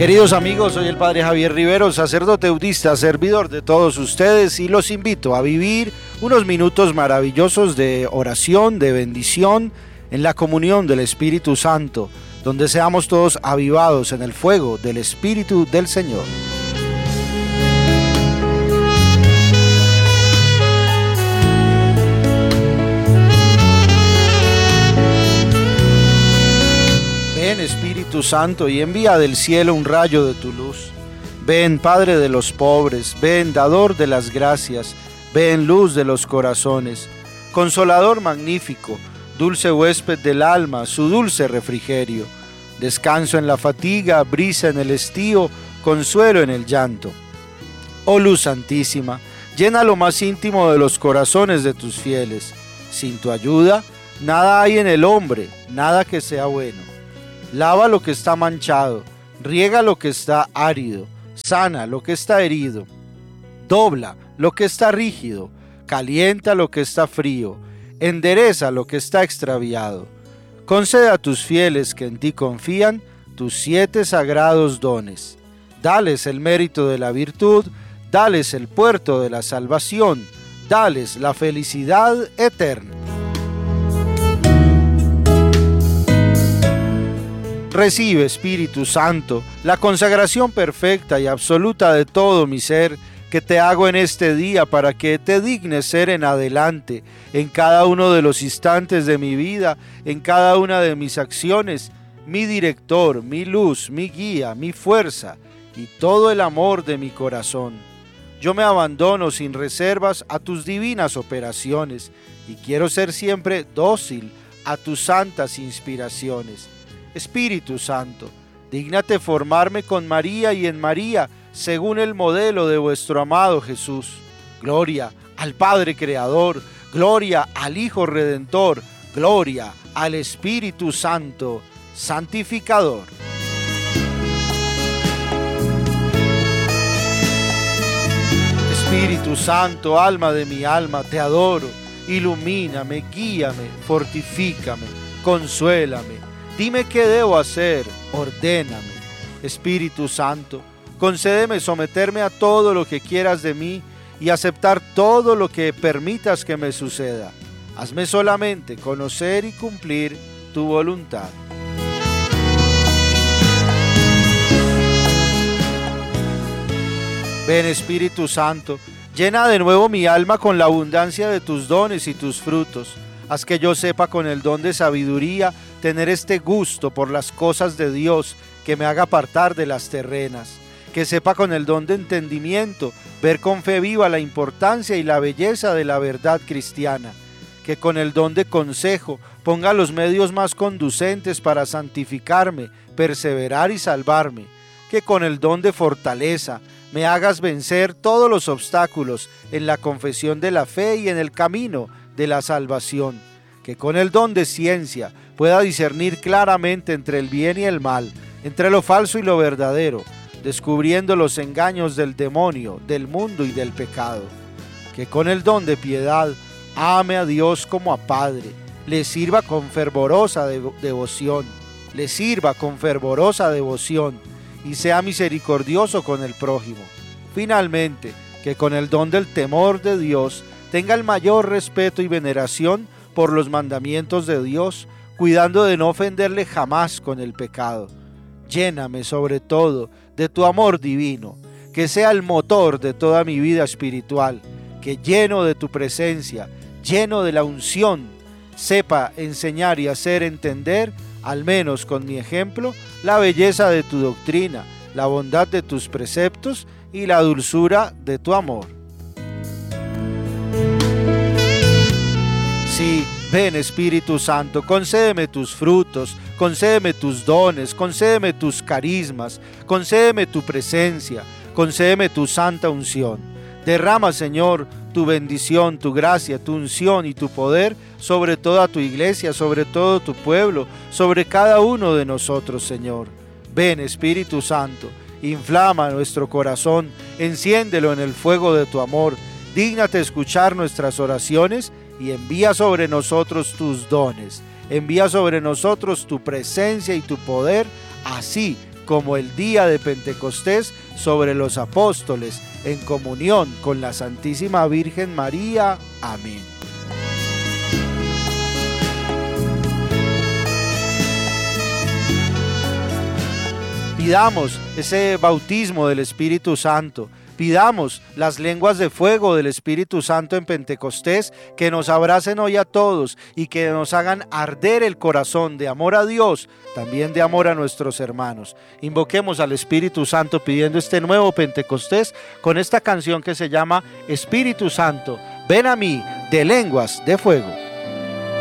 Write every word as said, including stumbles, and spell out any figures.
Queridos amigos, soy el Padre Javier Rivero, sacerdote budista, servidor de todos ustedes, y los invito a vivir unos minutos maravillosos de oración, de bendición, en la comunión del Espíritu Santo, donde seamos todos avivados en el fuego del Espíritu del Señor. Ven, Espíritu Santo, y envía del cielo un rayo de tu luz. Ven, Padre de los pobres, ven, dador de las gracias, ven, luz de los corazones, consolador magnífico, dulce huésped del alma, su dulce refrigerio, descanso en la fatiga, brisa en el estío, consuelo en el llanto. Oh luz santísima, llena lo más íntimo de los corazones de tus fieles. Sin tu ayuda, nada hay en el hombre, nada que sea bueno. Lava lo que está manchado, riega lo que está árido, sana lo que está herido, dobla lo que está rígido, calienta lo que está frío, endereza lo que está extraviado. Concede a tus fieles que en ti confían tus siete sagrados dones. Dales el mérito de la virtud, dales el puerto de la salvación, dales la felicidad eterna. Recibe, Espíritu Santo, la consagración perfecta y absoluta de todo mi ser que te hago en este día para que te dignes ser en adelante, en cada uno de los instantes de mi vida, en cada una de mis acciones, mi director, mi luz, mi guía, mi fuerza y todo el amor de mi corazón. Yo me abandono sin reservas a tus divinas operaciones y quiero ser siempre dócil a tus santas inspiraciones. Espíritu Santo, dígnate formarme con María y en María, según el modelo de vuestro amado Jesús. Gloria al Padre Creador, gloria al Hijo Redentor, gloria al Espíritu Santo, santificador. Espíritu Santo, alma de mi alma, te adoro, ilumíname, guíame, fortifícame, consuélame. Dime qué debo hacer, ordéname. Espíritu Santo, concédeme someterme a todo lo que quieras de mí y aceptar todo lo que permitas que me suceda. Hazme solamente conocer y cumplir tu voluntad. Ven, Espíritu Santo, llena de nuevo mi alma con la abundancia de tus dones y tus frutos. Haz que yo sepa con el don de sabiduría tener este gusto por las cosas de Dios que me haga apartar de las terrenas. Que sepa con el don de entendimiento ver con fe viva la importancia y la belleza de la verdad cristiana. Que con el don de consejo ponga los medios más conducentes para santificarme, perseverar y salvarme. Que con el don de fortaleza me hagas vencer todos los obstáculos en la confesión de la fe y en el camino de la salvación. Que con el don de ciencia pueda discernir claramente entre el bien y el mal, entre lo falso y lo verdadero, descubriendo los engaños del demonio, del mundo y del pecado. Que con el don de piedad ame a Dios como a Padre, le sirva con fervorosa devo- devoción, le sirva con fervorosa devoción y sea misericordioso con el prójimo. Finalmente, que con el don del temor de Dios tenga el mayor respeto y veneración por los mandamientos de Dios, cuidando de no ofenderle jamás con el pecado. Lléname sobre todo de tu amor divino, que sea el motor de toda mi vida espiritual, que lleno de tu presencia, lleno de la unción, sepa enseñar y hacer entender, al menos con mi ejemplo, la belleza de tu doctrina, la bondad de tus preceptos y la dulzura de tu amor. Sí, ven, Espíritu Santo, concédeme tus frutos, concédeme tus dones, concédeme tus carismas, concédeme tu presencia, concédeme tu santa unción. Derrama, Señor, tu bendición, tu gracia, tu unción y tu poder sobre toda tu iglesia, sobre todo tu pueblo, sobre cada uno de nosotros, Señor. Ven, Espíritu Santo, inflama nuestro corazón, enciéndelo en el fuego de tu amor, dígnate escuchar nuestras oraciones y envía sobre nosotros tus dones, envía sobre nosotros tu presencia y tu poder, así como el día de Pentecostés sobre los apóstoles, en comunión con la Santísima Virgen María. Amén. Pidamos ese bautismo del Espíritu Santo. Pidamos las lenguas de fuego del Espíritu Santo en Pentecostés, que nos abracen hoy a todos y que nos hagan arder el corazón de amor a Dios, también de amor a nuestros hermanos. Invoquemos al Espíritu Santo pidiendo este nuevo Pentecostés con esta canción que se llama Espíritu Santo, ven a mí, de lenguas de fuego.